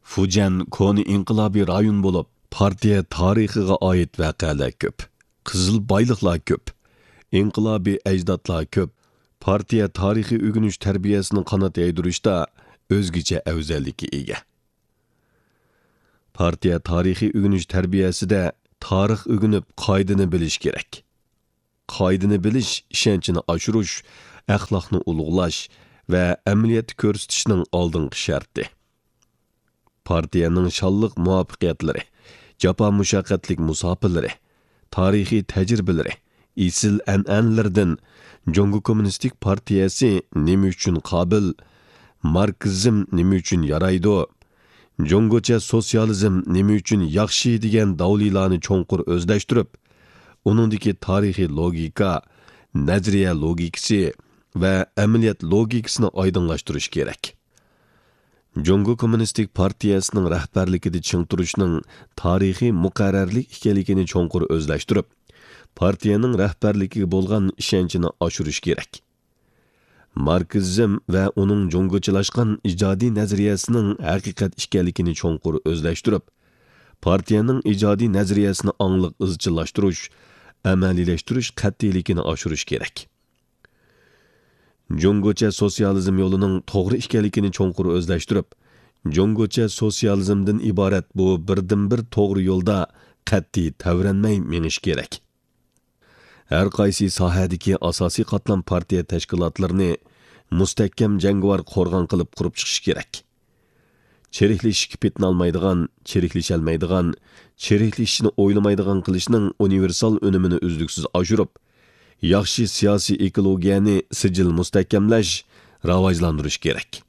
Fujian koni inqilobiy rayon bo'lib, partiya tarixiga oid voqealar ko'p. Qizil boyliqlar ko'p. Inqilobiy ajdodlar ko'p. Partiya tarixiy o'rganish tarbiyasining qanot yaydirishda o'zgacha afzallikka ega. Partiya tarixiy o'rganish tarbiyasida tarix o'rganib, qoidani bilish kerak. Qoidani bilish ishonchini oshirish, axloqni ulug'lash va amaliyotda ko'rsatishning oldingi sharti. Partiyaning shonliq muvaffaqiyatlari, jafo mushaqqatlik musofirlari, tarixiy tajribalari, isil an'analardan Jongo Kommunistik Partiyasi nima uchun qobil, marksizm nima uchun yaraydi, Jongocha sotsializm nima uchun yaxshi degan davlilarni cho'nqur o'zlashtirib, uningdagi tarixiy logika, nazariya logikasi va amaliyot logikasini oydinlashtirish kerak. Jongo Kommunistik Partiyasining rahbarligida ching turishning tarixiy muqarrarlik ekanligini cho'nqur o'zlashtirib, partiyaning rahbarligiga bo'lgan ishonchini oshirish kerak. Marksizm va uning jongochilashgan ijodiy nazariyasining haqiqat ekanligini cho'nqur o'zlashtirib, partiyaning ijodiy nazariyasini angliq izchillashtirish, amaliylashtirish qat'iyligini oshirish kerak. Jongocha sotsializm yo'lining to'g'ri ekanligini cho'nqur o'zlashtirib, Jongocha sotsializmdan iborat bu birdan-bir to'g'ri yo'lda qat'iy tavranmay menish kerak. Har qaysi sohadagi asosiy qatlam partiya tashkilotlarini mustahkam jangovar qo'rg'on qilib qurib chiqish kerak. Cheriklashishga petnolmaydigan, cheriklasholmaydigan, cheriklashishni o'ylamaydigan qilishning universal unumini uzluksiz oshirib, yaxshi siyosiy ekologiyani sijil mustahkamlash, rivojlantirish kerak.